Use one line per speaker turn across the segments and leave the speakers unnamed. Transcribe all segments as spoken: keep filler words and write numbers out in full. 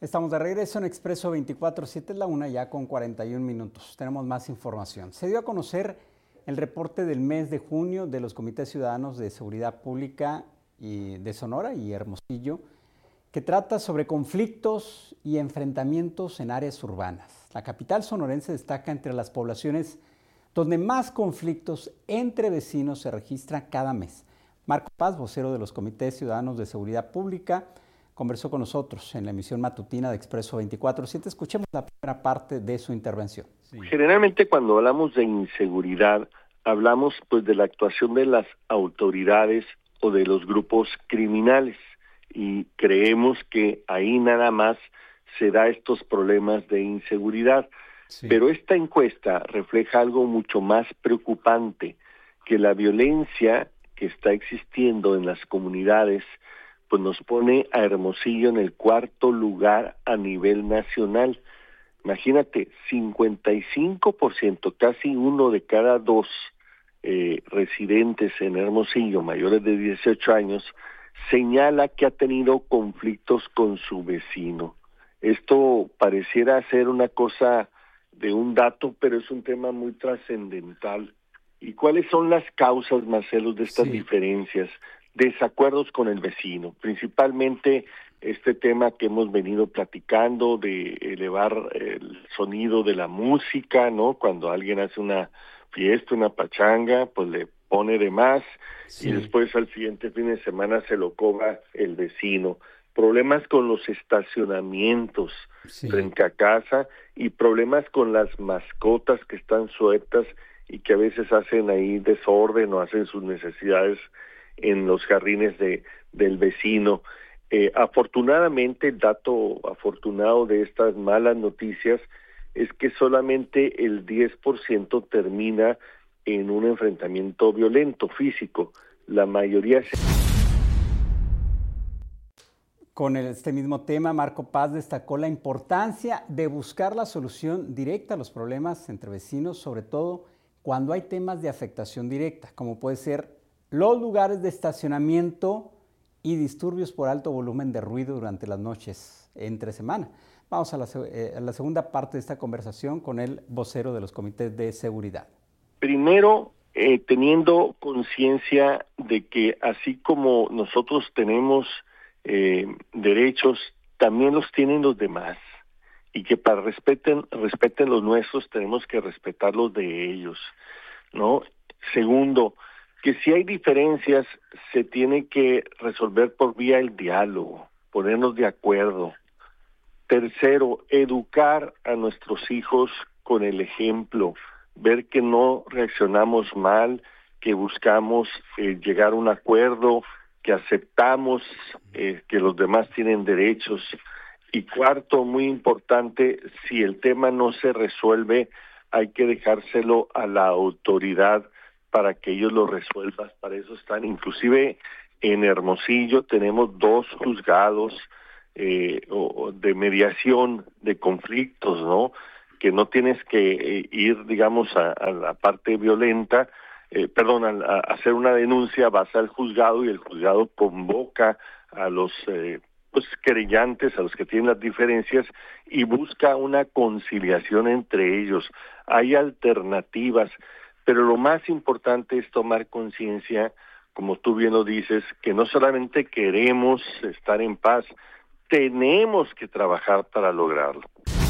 Estamos de regreso en Expreso veinticuatro siete, es la una ya con cuarenta y un minutos. Tenemos más información. Se dio a conocer el reporte del mes de junio de los Comités Ciudadanos de Seguridad Pública y de Sonora y Hermosillo, que trata sobre conflictos y enfrentamientos en áreas urbanas. La capital sonorense destaca entre las poblaciones donde más conflictos entre vecinos se registran cada mes. Marco Paz, vocero de los Comités Ciudadanos de Seguridad Pública, conversó con nosotros en la emisión matutina de Expreso veinticuatro siete. Escuchemos la primera parte de su intervención.
Sí. Generalmente cuando hablamos de inseguridad, hablamos pues de la actuación de las autoridades o de los grupos criminales y creemos que ahí nada más se da estos problemas de inseguridad. Sí. Pero esta encuesta refleja algo mucho más preocupante, que la violencia que está existiendo en las comunidades pues nos pone a Hermosillo en el cuarto lugar a nivel nacional. Imagínate, cincuenta y cinco por ciento, casi uno de cada dos eh, residentes en Hermosillo, mayores de dieciocho años, señala que ha tenido conflictos con su vecino. Esto pareciera ser una cosa de un dato, pero es un tema muy trascendental. ¿Y cuáles son las causas, Marcelo, de estas sí. diferencias? Desacuerdos con el vecino, principalmente este tema que hemos venido platicando de elevar el sonido de la música, ¿no? Cuando alguien hace una fiesta, una pachanga, pues le pone de más sí. y después al siguiente fin de semana se lo cobra el vecino. Problemas con los estacionamientos sí. frente a casa y problemas con las mascotas que están sueltas y que a veces hacen ahí desorden o hacen sus necesidades en los jardines de del vecino. Eh, afortunadamente, el dato afortunado de estas malas noticias es que solamente el diez por ciento termina en un enfrentamiento violento, físico. La mayoría se...
Con este mismo tema, Marco Paz destacó la importancia de buscar la solución directa a los problemas entre vecinos, sobre todo cuando hay temas de afectación directa, como puede ser los lugares de estacionamiento y disturbios por alto volumen de ruido durante las noches entre semana. Vamos a la, eh, a la segunda parte de esta conversación con el vocero de los comités de seguridad.
Primero, eh, teniendo conciencia de que así como nosotros tenemos eh, derechos, también los tienen los demás y que para respeten respeten los nuestros tenemos que respetar los de ellos, ¿no? Segundo, que si hay diferencias se tiene que resolver por vía del diálogo, ponernos de acuerdo. Tercero, educar a nuestros hijos con el ejemplo, ver que no reaccionamos mal, que buscamos eh, llegar a un acuerdo, que aceptamos eh, que los demás tienen derechos. Y cuarto, muy importante, si el tema no se resuelve, hay que dejárselo a la autoridad para que ellos lo resuelvan. Para eso están, inclusive en Hermosillo tenemos dos juzgados eh, o, de mediación de conflictos, ¿no? Que no tienes que eh, ir, digamos, a, a la parte violenta, eh, perdón, a, a hacer una denuncia, vas al juzgado y el juzgado convoca a los eh, pues querellantes, a los que tienen las diferencias y busca una conciliación entre ellos. Hay alternativas. Pero lo más importante es tomar conciencia, como tú bien lo dices, que no solamente queremos estar en paz, tenemos que trabajar para lograrlo.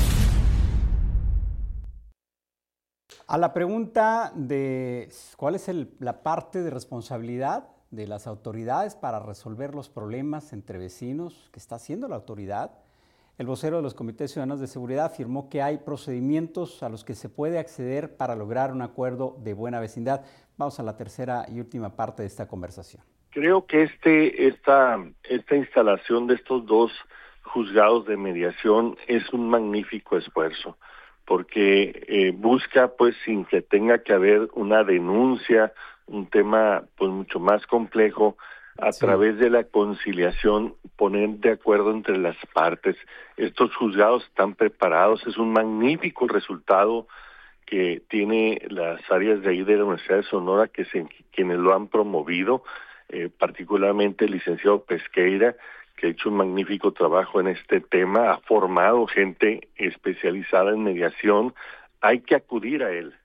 A la pregunta de cuál es el, la parte de responsabilidad de las autoridades para resolver los problemas entre vecinos que está haciendo la autoridad, el vocero de los Comités Ciudadanos de Seguridad afirmó que hay procedimientos a los que se puede acceder para lograr un acuerdo de buena vecindad. Vamos a la tercera y última parte de esta conversación.
Creo que este esta esta instalación de estos dos juzgados de mediación es un magnífico esfuerzo, porque eh, busca, pues, sin que tenga que haber una denuncia, un tema pues mucho más complejo, a sí. través de la conciliación, poner de acuerdo entre las partes. Estos juzgados están preparados, es un magnífico resultado que tiene las áreas de ahí de la Universidad de Sonora, que se, quienes lo han promovido, eh, particularmente el licenciado Pesqueira, que ha hecho un magnífico trabajo en este tema, ha formado gente especializada en mediación, hay que acudir a él.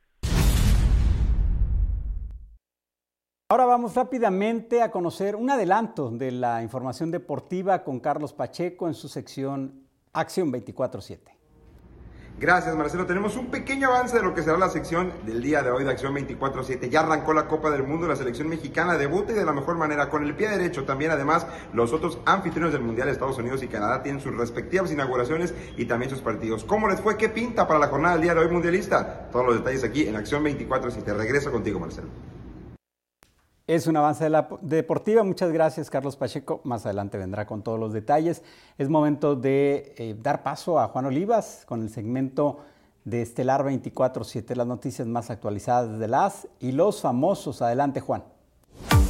Ahora vamos rápidamente a conocer un adelanto de la información deportiva con Carlos Pacheco en su sección Acción veinticuatro siete.
Gracias, Marcelo. Tenemos un pequeño avance de lo que será la sección del día de hoy de Acción veinticuatro siete. Ya arrancó la Copa del Mundo, la selección mexicana debuta y de la mejor manera con el pie derecho. También, además, los otros anfitriones del Mundial, Estados Unidos y Canadá, tienen sus respectivas inauguraciones y también sus partidos. ¿Cómo les fue? ¿Qué pinta para la jornada del día de hoy mundialista? Todos los detalles aquí en Acción veinticuatro siete. Regreso contigo, Marcelo.
Es un avance de la deportiva. Muchas gracias, Carlos Pacheco. Más adelante vendrá con todos los detalles. Es momento de eh, dar paso a Juan Olivas con el segmento de Estelar veinticuatro siete, las noticias más actualizadas de las y los famosos. Adelante, Juan.